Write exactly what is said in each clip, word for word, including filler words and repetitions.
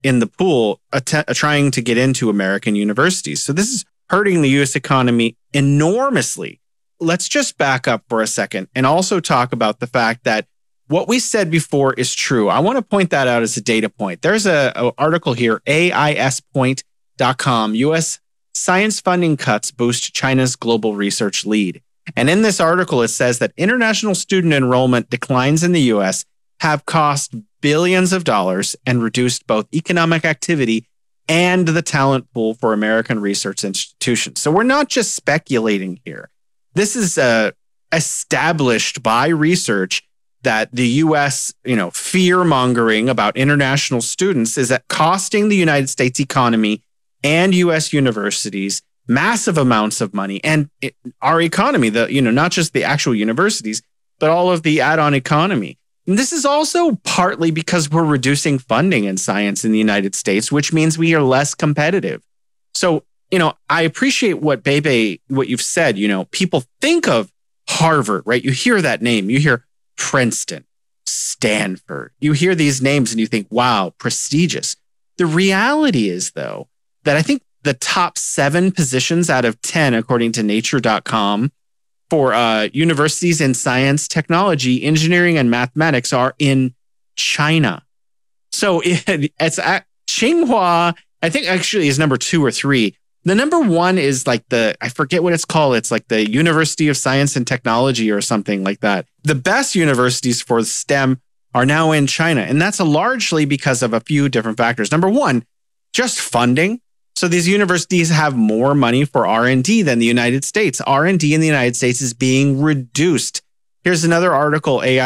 in the pool att- trying to get into American universities. So this is hurting the U S economy enormously. Let's just back up for a second and also talk about the fact that what we said before is true. I want to point that out as a data point. There's a, a article here, A I S point dot com, U S science funding cuts boost China's global research lead. And in this article, it says that international student enrollment declines in the U S have cost billions of dollars and reduced both economic activity and the talent pool for American research institutions. So we're not just speculating here. This is uh, established by research that the U S, you know, fear-mongering about international students is that costing the United States economy and U S universities massive amounts of money, and it, our economy, the you know, not just the actual universities, but all of the add-on economy. And this is also partly because we're reducing funding in science in the United States, which means we are less competitive. So, you know, I appreciate what Bebe, what you've said. You know, people think of Harvard, right? You hear that name, you hear Princeton, Stanford. You hear these names and you think, wow, prestigious. The reality is, though, that I think the top seven positions out of ten, according to nature dot com, for uh, universities in science, technology, engineering, and mathematics are in China. So it, it's at Tsinghua, I think actually is number two or three. The number one is like the, I forget what it's called. It's like the University of Science and Technology or something like that. The best universities for STEM are now in China. And that's largely because of a few different factors. Number one, just funding. So these universities have more money for R and D than the United States. R and D in the United States is being reduced. Here's another article, A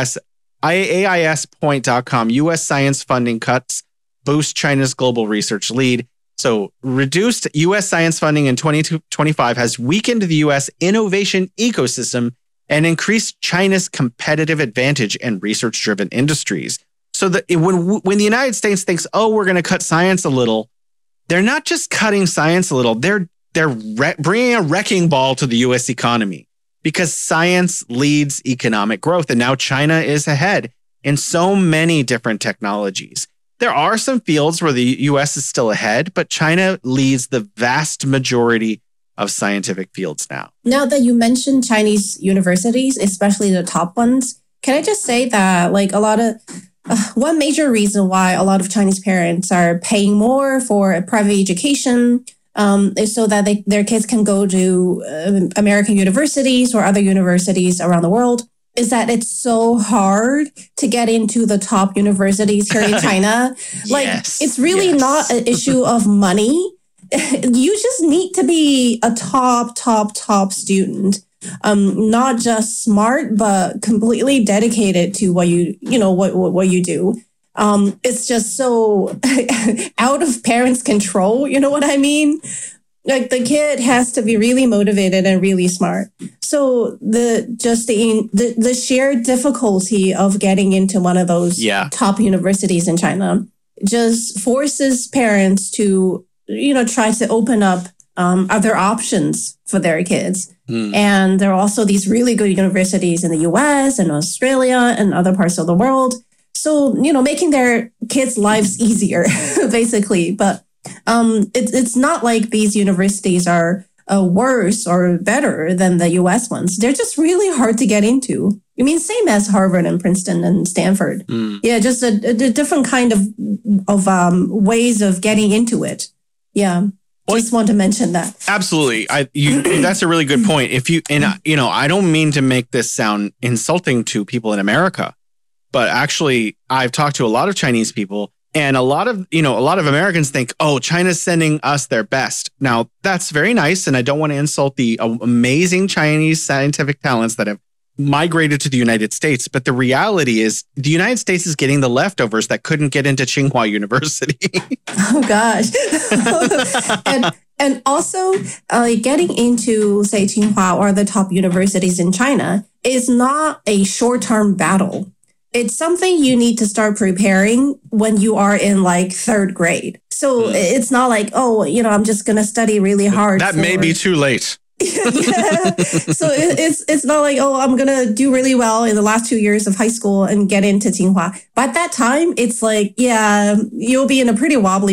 I S point dot com, U S science funding cuts boost China's global research lead. So reduced U S science funding in twenty twenty-five has weakened the U S innovation ecosystem and increased China's competitive advantage in research-driven industries. So that when, when the United States thinks, oh, we're going to cut science a little, they're not just cutting science a little, they're they're re- bringing a wrecking ball to the U S economy because science leads economic growth. And now China is ahead in so many different technologies. There are some fields where the U S is still ahead, but China leads the vast majority of scientific fields now. Now that you mentioned Chinese universities, especially the top ones, can I just say that like a lot of Uh, one major reason why a lot of Chinese parents are paying more for a private education um, is so that they, their kids can go to uh, American universities or other universities around the world, is that it's so hard to get into the top universities here in China. Like, yes, it's really yes. not an issue of money. You just need to be a top, top, top student. Um, not just smart, but completely dedicated to what you, you know, what, what, what you do. Um, it's just so out of parents' control. You know what I mean? Like the kid has to be really motivated and really smart. So the, just the, the, the sheer difficulty of getting into one of those yeah. top universities in China just forces parents to, you know, try to open up um, other options for their kids. Mm. And there are also these really good universities in the U S and Australia and other parts of the world. So, you know, making their kids' lives easier, basically. But um, it, it's not like these universities are uh, worse or better than the U S ones. They're just really hard to get into. I mean, same as Harvard and Princeton and Stanford. Mm. Yeah, just a, a different kind of, of um, ways of getting into it. Yeah. Well, just want to mention that. Absolutely. I, you, that's a really good point. If you, and you know, I don't mean to make this sound insulting to people in America, but actually I've talked to a lot of Chinese people and a lot of, you know, a lot of Americans think, oh, China's sending us their best. Now that's very nice. And I don't want to insult the amazing Chinese scientific talents that have migrated to the United States. But the reality is the United States is getting the leftovers that couldn't get into Tsinghua University. Oh, gosh. and, and also uh, getting into, say, Tsinghua or the top universities in China is not a short-term battle. It's something you need to start preparing when you are in like third grade. So mm. it's not like, oh, you know, I'm just going to study really hard. That for... may be too late. yeah. So it, it's it's not like, oh, I'm gonna do really well in the last two years of high school and get into Tsinghua. By that time, it's like, yeah, you'll be in a pretty wobbly